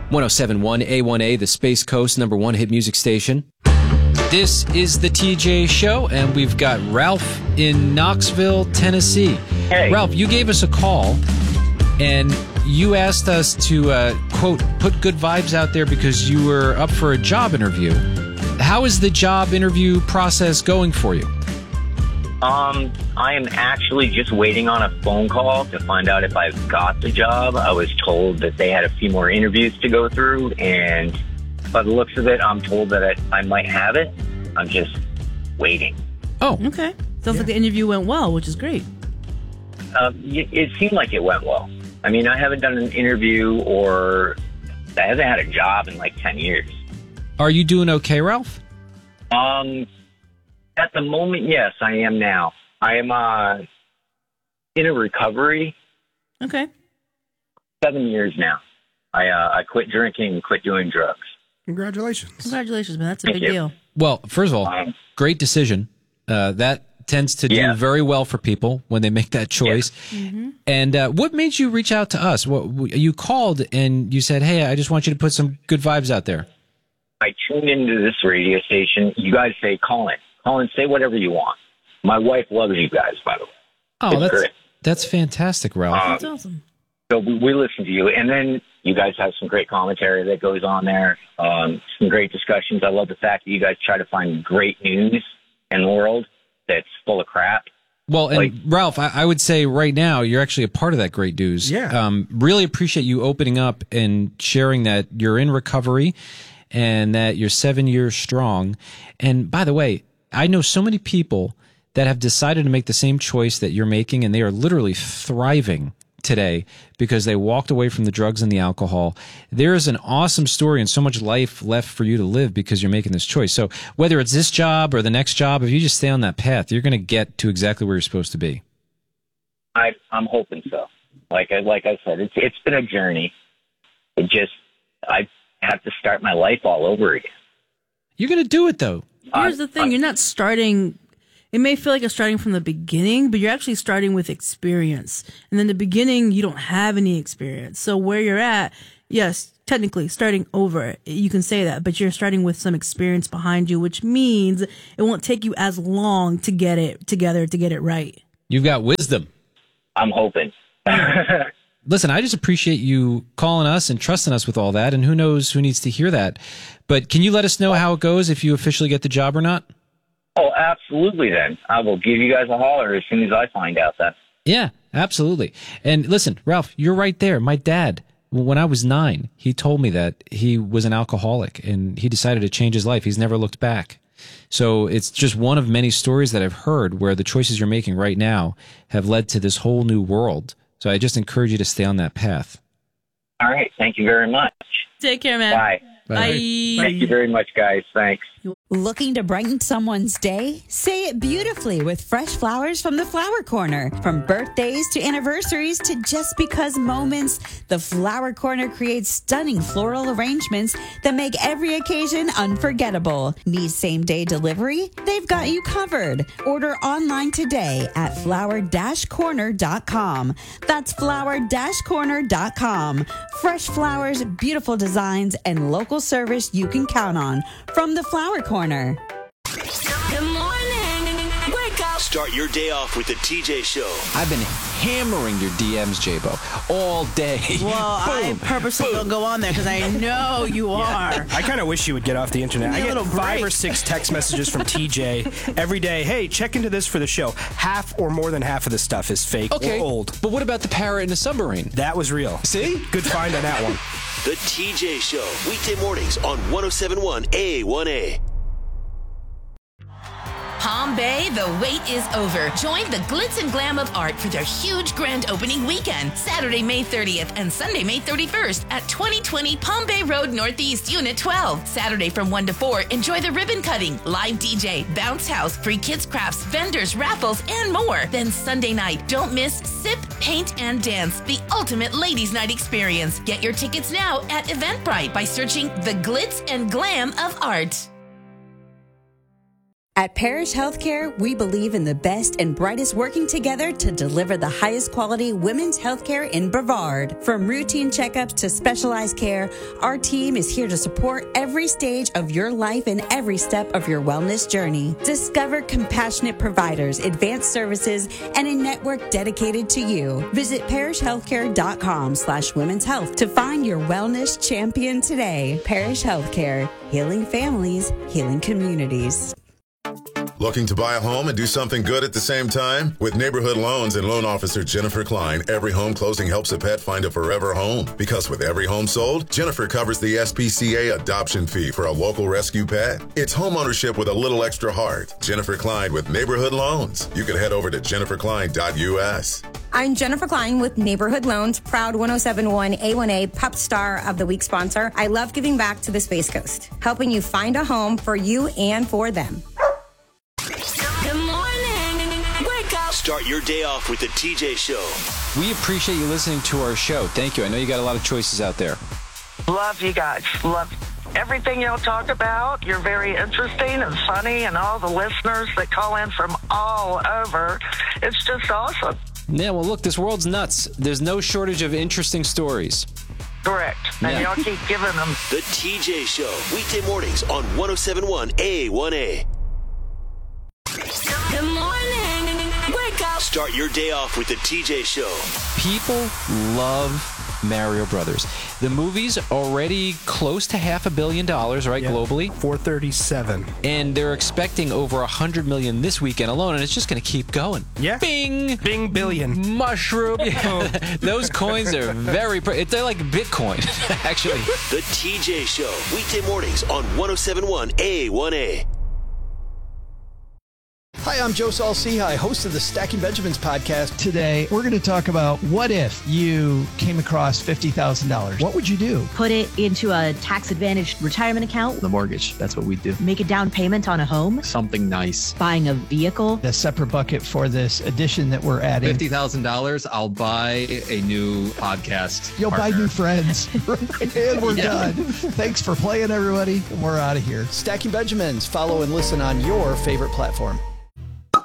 1071 A1A, the Space Coast #1 hit music station. This is the TJ Show, and we've got Ralph in Knoxville, Tennessee. Hey. Ralph, you gave us a call, and you asked us to, quote, put good vibes out there because you were up for a job interview. How is the job interview process going for you? I am actually just waiting on a phone call to find out if I've got the job. I was told that they had a few more interviews to go through, and by the looks of it, I'm told that I might have it. I'm just waiting. Oh. Okay. Sounds like the interview went well, which is great. It seemed like it went well. I mean, I haven't done an interview or I haven't had a job in like 10 years. Are you doing okay, Ralph? At the moment, yes, I am now. I am in a recovery. Okay. 7 years now. I quit drinking and quit doing drugs. Congratulations. Congratulations, man. That's a Thank big you. deal. Well, first of all, great decision. That tends to do very well for people when they make that choice. Yeah. Mm-hmm. And what made you reach out to us? You called and you said, hey, I just want you to put some good vibes out there. I tuned into this radio station. You guys say, call in. Call in, say whatever you want. My wife loves you guys, by the way. Oh, that's fantastic, Ralph. That's awesome. So we listen to you, and then you guys have some great commentary that goes on there, some great discussions. I love the fact that you guys try to find great news in the world that's full of crap. Well, and Ralph, I would say right now you're actually a part of that great news. Yeah. Really appreciate you opening up and sharing that you're in recovery and that you're 7 years strong. And by the way, I know so many people that have decided to make the same choice that you're making, and they are literally thriving today because they walked away from the drugs and the alcohol. There is an awesome story and so much life left for you to live because you're making this choice. So whether it's this job or the next job, if you just stay on that path, you're going to get to exactly where you're supposed to be. I'm hoping so. Like I said, it's been a journey. I have to start my life all over again. You're going to do it, though. Here's the thing. You're not starting... It may feel like you're starting from the beginning, but you're actually starting with experience. And in the beginning, you don't have any experience. So where you're at, yes, technically starting over, you can say that, but you're starting with some experience behind you, which means it won't take you as long to get it together, to get it right. You've got wisdom. I'm hoping. Listen, I just appreciate you calling us and trusting us with all that, and who knows who needs to hear that. But can you let us know how it goes if you officially get the job or not? Oh, absolutely then. I will give you guys a holler as soon as I find out that. Yeah, absolutely. And listen, Ralph, you're right there. My dad, when I was 9, he told me that he was an alcoholic and he decided to change his life. He's never looked back. So it's just one of many stories that I've heard where the choices you're making right now have led to this whole new world. So I just encourage you to stay on that path. All right. Thank you very much. Take care, man. Bye. Bye. Thank you very much, guys. Thanks. Looking to brighten someone's day? Say it beautifully with fresh flowers from the Flower Corner. From birthdays to anniversaries to just because moments, the Flower Corner creates stunning floral arrangements that make every occasion unforgettable. Need same-day delivery? They've got you covered. Order online today at flower-corner.com. That's flower-corner.com. Fresh flowers, beautiful designs, and local service you can count on from the Flower Corner. Good morning. Wake up. Start your day off with the TJ Show. I've been hammering your DMs, J-Bo, all day. Well, I purposely don't go on there because I know you are. I kind of wish you would get off the internet. I get 5 or 6 text messages from TJ every day. Hey, check into this for the show. Half or more than half of this stuff is fake or old. But what about the parrot in the submarine? That was real. See? Good find on that one. The TJ Show. Weekday mornings on 1071 A1A. Palm Bay, the wait is over. Join the glitz and glam of art for their huge grand opening weekend, Saturday, May 30th and Sunday, May 31st at 2020 Palm Bay Road Northeast, Unit 12. Saturday from 1 to 4, enjoy the ribbon cutting, live DJ, bounce house, free kids crafts, vendors, raffles, and more. Then Sunday night, don't miss Sip, Paint, and Dance, the ultimate ladies' night experience. Get your tickets now at Eventbrite by searching the glitz and glam of art. At Parish Healthcare, we believe in the best and brightest working together to deliver the highest quality women's healthcare in Brevard. From routine checkups to specialized care, our team is here to support every stage of your life and every step of your wellness journey. Discover compassionate providers, advanced services, and a network dedicated to you. Visit parishhealthcare.com/women's health to find your wellness champion today. Parish Healthcare, healing families, healing communities. Looking to buy a home and do something good at the same time? With Neighborhood Loans and loan officer Jennifer Klein, every home closing helps a pet find a forever home. Because with every home sold, Jennifer covers the SPCA adoption fee for a local rescue pet. It's home ownership with a little extra heart. Jennifer Klein with Neighborhood Loans. You can head over to jenniferklein.us. I'm Jennifer Klein with Neighborhood Loans, proud 1071 A1A Pup Star of the Week sponsor. I love giving back to the Space Coast, helping you find a home for you and for them. Good morning. Wake up. Start your day off with the TJ Show. We appreciate you listening to our show. Thank you. I know you got a lot of choices out there. Love you guys. Love everything y'all talk about. You're very interesting and funny, and all the listeners that call in from all over. It's just awesome. Yeah, well, look, this world's nuts. There's no shortage of interesting stories. Correct. And y'all keep giving them. The TJ Show. Weekday mornings on 1071 A1A. Good morning. Wake up. Start your day off with the TJ Show. People love Mario Brothers. The movie's already close to $500 million, right, globally? 437. And they're expecting over 100 million this weekend alone, and it's just going to keep going. Yeah. Bing! Bing billion. Mushroom. Yeah. Those coins are very... They're like Bitcoin, actually. The TJ Show. Weekday mornings on 1071 A1A. Hi, I'm Joe Saul-Sehy, host of the Stacking Benjamins podcast. Today, we're going to talk about what if you came across $50,000? What would you do? Put it into a tax-advantaged retirement account. The mortgage, that's what we do. Make a down payment on a home. Something nice. Buying a vehicle. A separate bucket for this addition that we're adding. $50,000, I'll buy a new podcast. You'll partner. buy new friends. And we're done. Thanks for playing, everybody. And we're out of here. Stacking Benjamins. Follow and listen on your favorite platform.